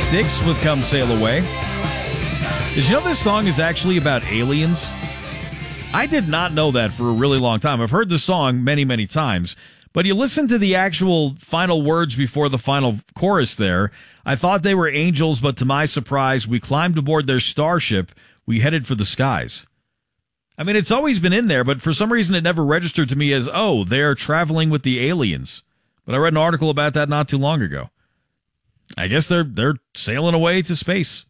Styx with Come Sail Away. Did you know this song is actually about aliens? I did not know that for a really long time. I've heard the song many, many times, but you listen to the actual final words before the final chorus there. I thought they were angels, but to my surprise, we climbed aboard their starship. We headed for the skies. I mean, it's always been in there, but for some reason it never registered to me as, oh, they're traveling with the aliens. But I read an article about that not too long ago. I guess they're sailing away to space.